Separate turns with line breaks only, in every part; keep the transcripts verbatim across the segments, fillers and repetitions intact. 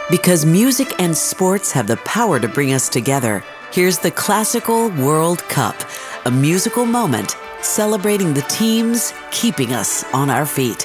Because music and sports have the power to bring us together, here's the Classical World Cup, a musical moment celebrating the teams keeping us on our feet.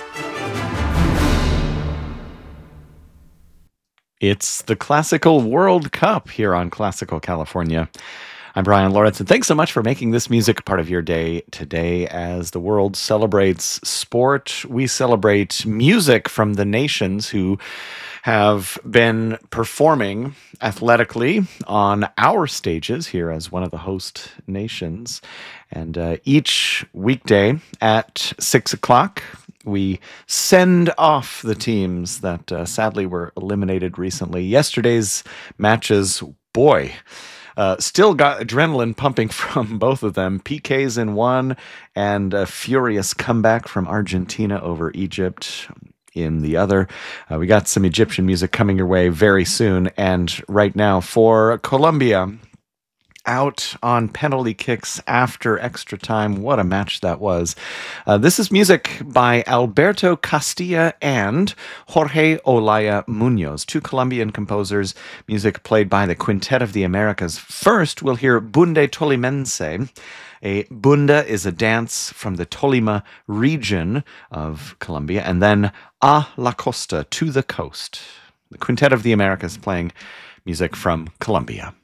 It's the Classical World Cup here on Classical California. I'm Brian Lawrence, and thanks so much for making this music part of your day today. As the world celebrates sport, we celebrate music from the nations who have been performing athletically on our stages here as one of the host nations. And uh, each weekday at six o'clock, we send off the teams that uh, sadly were eliminated recently. Yesterday's matches, boy, uh, still got adrenaline pumping from both of them. P Ks in one and a furious comeback from Argentina over Egypt in the other. Uh, we got some Egyptian music coming your way very soon. And right now for Colombia, out on penalty kicks after extra time. What a match that was. Uh, this is music by Alberto Castilla and Jorge Olaya Munoz, two Colombian composers, music played by the Quintet of the Americas. First, we'll hear Bunde Tolimense. A bunda is a dance from the Tolima region of Colombia, and then A la Costa, to the coast. The Quintet of the Americas playing music from Colombia.